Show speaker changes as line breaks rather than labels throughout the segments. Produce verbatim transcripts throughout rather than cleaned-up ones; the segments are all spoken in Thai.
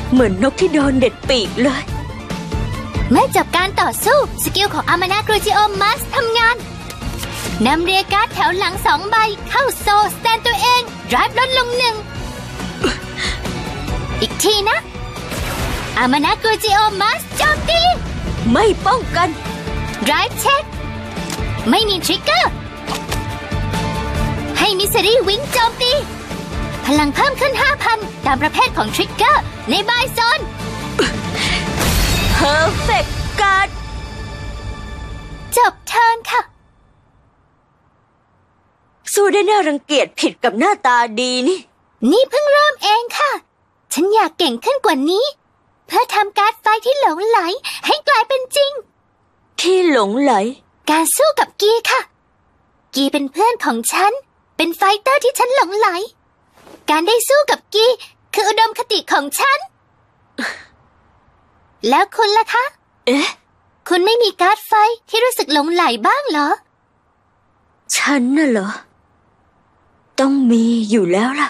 เหมือนนกที่โดนเด็ดปีกเลย
เมื่อจบการต่อสู้สกิลของอามานาโกรจิโอมัสทำงานนำเรียการ์ดแถวหลังสองใบเข้าโซสแตนตัวเองดรายลดลงหนึ่งอีกทีนะอามานาโกรจิโอมัสโจมตี
ไม่ป้องกัน
ดรายเช็คไม่มีทริกเกอร์ให้มิสซิรี่วิงโจมตีพลังเพิ่มขึ้น ห้าพัน ตามประเภทของทริกเกอร์ในบายโซน
เพอร์เฟกต์การ์ด
จบเทิร์นค่ะ
สู้ได้น่ารังเกียจผิดกับหน้าตาดีนี่
นี่เพิ่งเริ่มเองค่ะฉันอยากเก่งขึ้นกว่านี้เพื่อทำการ์ดไฟที่หลงไหลให้กลายเป็นจริง
ที่หลงไหล
การสู้กับกีค่ะกีเป็นเพื่อนของฉันเป็นไฟเตอร์ที่ฉันหลงไหลการได้สู้กับกีคืออุดมคติของฉันแล้วคุณล่ะคะ
เอ๊ะ
คุณไม่มีการ์ดไฟที่รู้สึกหลงไหลบ้างเหรอ
ฉันน่ะเหรอต้องมีอยู่แล้วล่ะ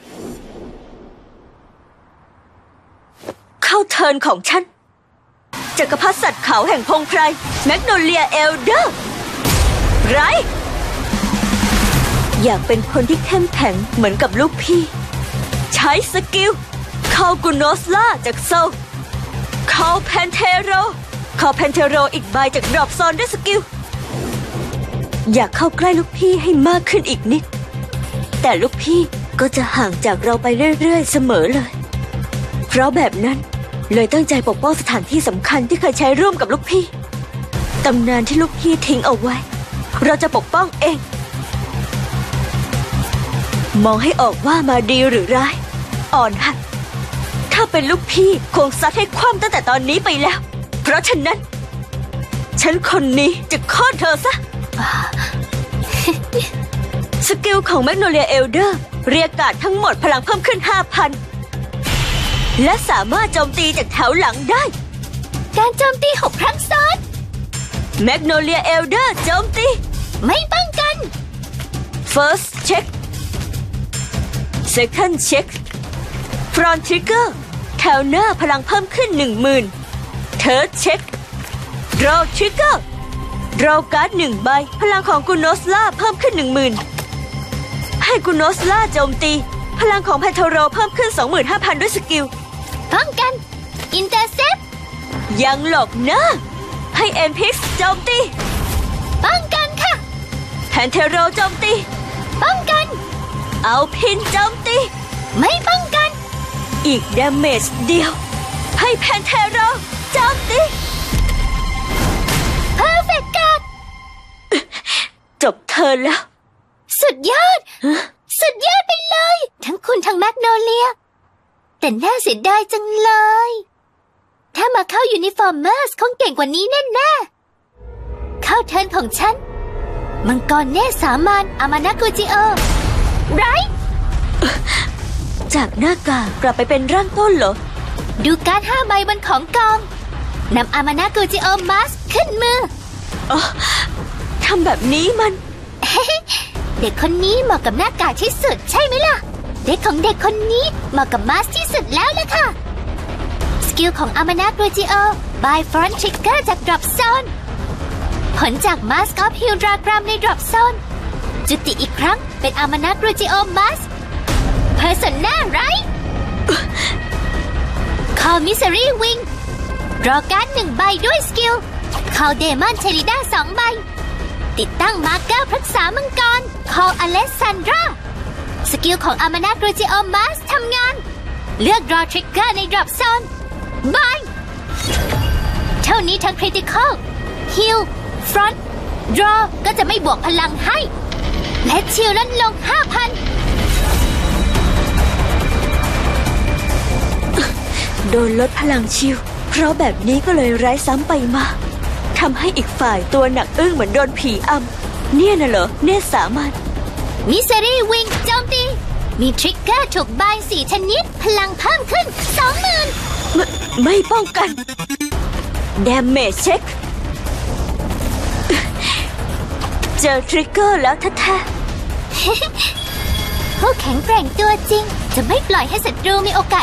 เข้าเทิร์นของฉันจักรพรรดิสัตว์เขาแห่งพงไพรแมกโนเลียเอลเดอร์ไรอยากเป็นคนที่เข้มแข็งเหมือนกับลูกพี่ใช้สกิลคอลกูโนสล่าจากโซลคอลแพนเทโรคอลแพนเทโรอีกใบจากดรอปโซนด้วยสกิลอยากเข้าใกล้ลูกพี่ให้มากขึ้นอีกนิดแต่ลูกพี่ก็จะห่างจากเราไปเรื่อยๆเสมอเลยเพราะแบบนั้นเลยตั้งใจปกป้องสถานที่สำคัญที่เคยใช้ร่วมกับลูกพี่ตำนานที่ลูกพี่ทิ้งเอาไว้เราจะปกป้องเองมองให้ออกว่ามาดีหรือร้ายอ่อนหัดถ้าเป็นลูกพี่คงซัดให้คว่ำตั้งแต่ตอนนี้ไปแล้วเพราะฉะนั้นฉันคนนี้จะโค่นเธอซะ สกิลของแมกโนเลียเอลเดอร์เรียกการ์ดทั้งหมดพลังเพิ่มขึ้น ห้าพัน และสามารถโจมตีจากแถวหลังได้
การโจมตีหกครั้งซ้อน
แมกโนเลียเอลเดอร์โจมตี
ไม่ป้องกัน
First check Second check Front trigger แถวหน้าพลังเพิ่มขึ้น หนึ่งหมื่น Third check Draw trigger Draw การ์ดหนึ่งใบพลังของกุโนสล่าเพิ่มขึ้น หนึ่งหมื่น ให้กุโนสล่าโจมตีพลังของแพนโทโรเพิ่มขึ้น สองหมื่นห้าพัน ด้วยสกิล
ป้องกัน Intercept
ยังหลบนะให้เอ็นพิกซ์โจมตี
ป้องกันค่ะ
แพนเทโรโจมตี
ป้องกัน
เอาพินโจมตี
ไม่ป้องกัน
อีกดาเมจเดียวให้แพนเทโรโจมตี
เพอร์เฟกต์การ์ด
จบเธอแล้ว
สุดยอดสุดยอดไปเลยทั้งคุณทั้งแมกโนเลียแต่น่าเสียดายจังเลยถ้ามาเข้ายูนิฟอร์มเมอร์สคงเก่งกว่านี้แน่ๆเข้าเทิร์นของฉันมังกรเนตรสามัญอามานาโกจิโอไร
จากหน้ากากกลับไปเป็นร่างต้นเหรอ
ดูการ์ดห้าใบบนของกองนำอามานาโกจิโอมัสขึ้นมือ
อ๋อทำแบบนี้มัน
เด็กคนนี้เหมาะกับหน้ากากที่สุดใช่ไหมล่ะเด็กของเด็กคนนี้เหมาะกับมัสที่สุดแล้วล่ะค่ะสกิลของอามานาโกจิโอบายฟรอนทริกเกอร์จากดรอปโซนผลจากมัสกอฟฮิลดรากรัมในดรอปโซนจุติอีกครั้งเป็นอามานาโกจิโอมัสเพอร์ซน่าไรคอลมิสซิรี่วิงรอการ์ดหนึ่งใบด้วยสกิลคอลเดมอนเชลิด้าสองใบติดตั้งมาร์เกอร์พฤกษามังกรคอลอเลสซานดราสกิลของอามานาโกจิโอมัสทำงานเลือกรอทริกเกอร์ในดรอปโซนบายเท่านี้ทั้งคริติคอลฮิลฟรอนต์ดรอก็จะไม่บวกพลังให้และชิลลดลง ห้าพัน
โดนลดพลังชิลเพราะแบบนี้ก็เลยไร้ซ้ำไปมาทำให้อีกฝ่ายตัวหนักอึ้งเหมือนโดนผีอำเนี่ยน่ะเหรอเนตรสามัญ
มิสซิรี่วิงโจมตีมีทริกเกอร์ถูกบายสี่ชนิดพลังเพิ่มขึ้น สองหมื่น
ไมไม่ป้องกันดาเมจเช็คเจอทริกเกอร์แล้วแท้
ๆผู้แข็งแกร่งตัวจริงจะไม่ปล่อยให้ศัตรูมีโอกาส